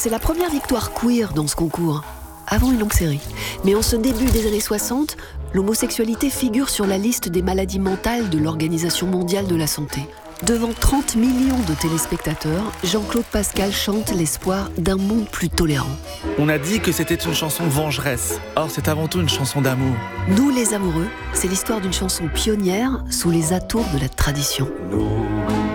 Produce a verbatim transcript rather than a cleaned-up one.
C'est la première victoire queer dans ce concours, avant une longue série. Mais en ce début des années soixante, l'homosexualité figure sur la liste des maladies mentales de l'Organisation mondiale de la santé. Devant trente millions de téléspectateurs, Jean-Claude Pascal chante l'espoir d'un monde plus tolérant. On a dit que c'était une chanson vengeresse. Or, c'est avant tout une chanson d'amour. Nous les amoureux, c'est l'histoire d'une chanson pionnière sous les atours de la tradition. Nous